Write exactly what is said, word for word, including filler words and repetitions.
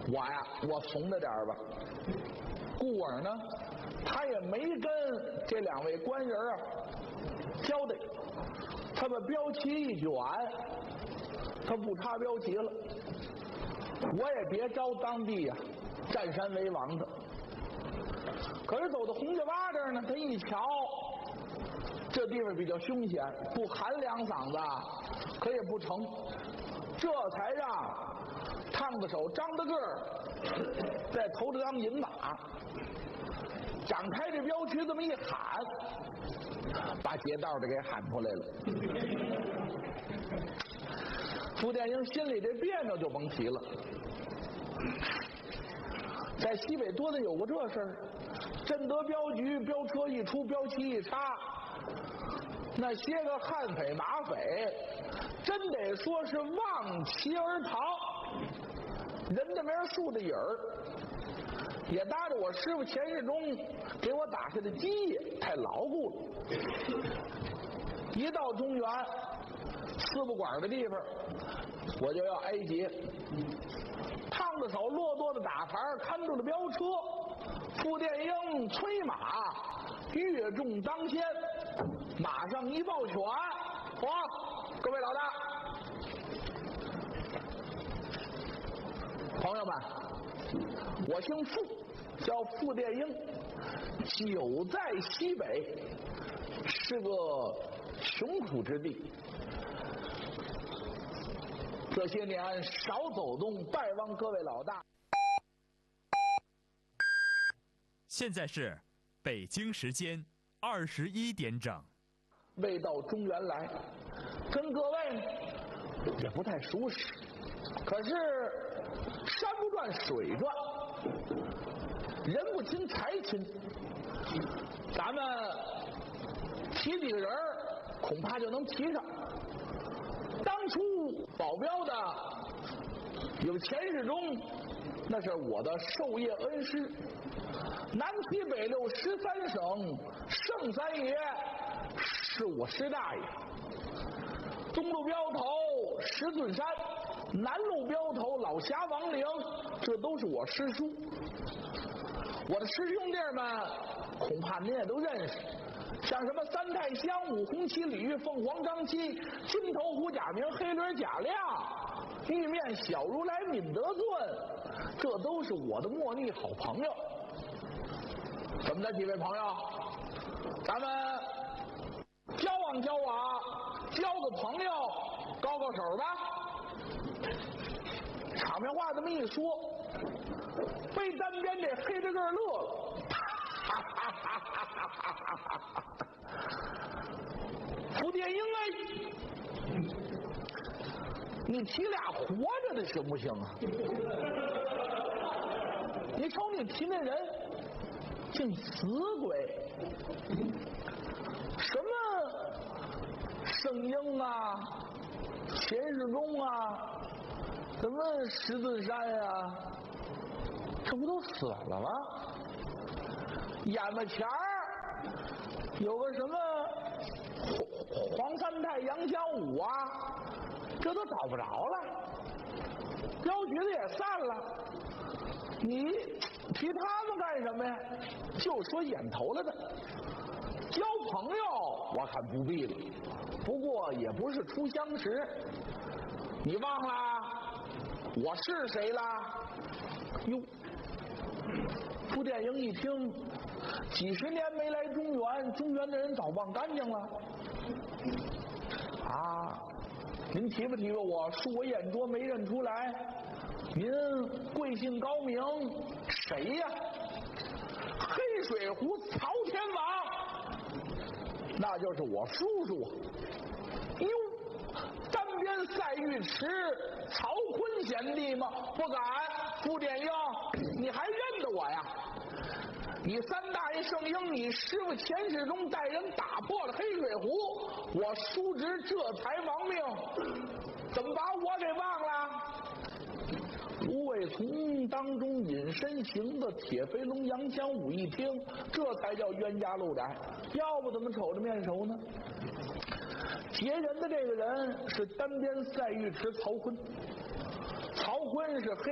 我呀，我怂着点吧。故而呢，他也没跟这两位官人啊交代，他把标旗一卷，他不插标旗了。我也别招当地呀、啊、占山为王的。可是走到洪家洼这儿呢，他一瞧，这地方比较凶险，不喊两嗓子可也不成，这才让烫子手张大个儿在头着当引马，展开这标旗，这么一喊，把劫道的给喊出来了。傅殿英心里这别扭就甭提了，在西北多的有过这事儿，震得镖局镖车一出，标旗一插，那些个悍匪马匪真得说是望其而逃，人的名树的影儿，也搭着我师傅钱世忠给我打下的基业太牢固了。一到中原四不管的地方，我就要挨劫。烫子手落多的打牌看住了镖车，傅殿英催马越众当先，马上一抱拳，哇，各位老大朋友们，我姓傅，叫傅殿英，久在西北，是个穷苦之地。这些年少走动，拜望各位老大。 现在是北京时间二十一点整。 未到中原来，跟各位也不太熟识，可是山不转水转，人不亲财亲，咱们提几个人恐怕就能提上。当初保镖的有钱世忠，那是我的授业恩师，南七北六十三省圣三爷是我师大爷，东路镖头石顿山，南路镖头老侠王陵，这都是我师叔。我的师兄弟们恐怕您也都认识，像什么三太香、五红旗、李玉、凤凰张七、金头虎贾明、黑驴贾亮、玉面小如来、闵德尊，这都是我的莫逆好朋友。怎么的，几位朋友，咱们交往交往，交个朋友，高高手吧。场面话这么一说，被单边这黑着个乐了，哈哈哈哈哈哈！傅殿英哎，你提俩活着的行不行啊？你瞅你提那人，竟死鬼，什么圣婴啊，钱世忠啊，什么石顿山啊，这不都死了吗？眼巴前儿有个什么黄三太、杨香武啊，这都找不着了，镖局子也散了，你提他们干什么呀？就说眼头了的，交朋友我看不必了，不过也不是初相识，你忘了我是谁啦？哟，傅殿英一听，几十年没来中原，中原的人早忘干净了啊！您提拔提拔我，恕我眼拙没认出来，您贵姓高明？谁呀？黑水湖曹天王，那就是我叔叔。哟，单边赛玉池曹锟贤弟吗？不敢，傅殿英，你还认得我呀？你三大爷圣婴，你师傅钱世忠带人打破了黑水湖，我叔侄这才亡命，怎么把我给忘了？芦苇丛当中隐身行的铁飞龙杨香武一听，这才叫冤家路窄，要不怎么瞅着面熟呢？劫人的这个人是单边赛玉池曹锟，曹锟是黑